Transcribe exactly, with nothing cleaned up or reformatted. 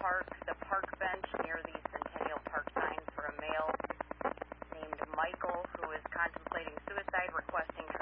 park, the park bench near the Centennial Park sign for a male named Michael who is contemplating suicide, requesting